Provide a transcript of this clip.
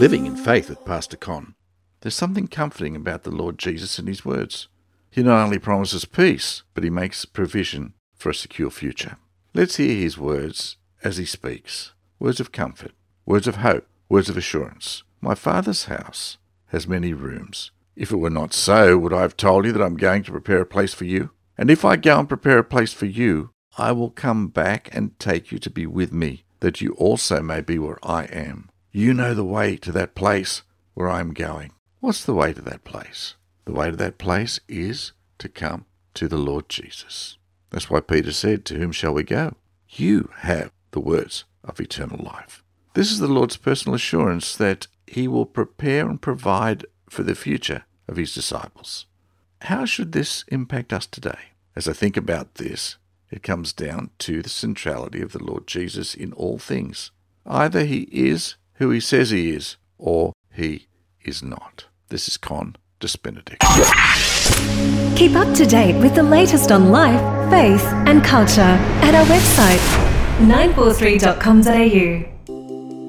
Living in Faith with Pastor Con. There's something comforting about the Lord Jesus and his words. He not only promises peace, but he makes provision for a secure future. Let's hear his words as he speaks. Words of comfort, words of hope, words of assurance. My Father's house has many rooms. If it were not so, would I have told you that I'm going to prepare a place for you? And if I go and prepare a place for you, I will come back and take you to be with me, that you also may be where I am. You know the way to that place where I am going. What's the way to that place? The way to that place is to come to the Lord Jesus. That's why Peter said, to whom shall we go? You have the words of eternal life. This is the Lord's personal assurance that he will prepare and provide for the future of his disciples. How should this impact us today? As I think about this, it comes down to the centrality of the Lord Jesus in all things. Either he is who he says he is, or he is not. This is Con Benedict. Keep up to date with the latest on life, faith and culture at our website 943.com.au.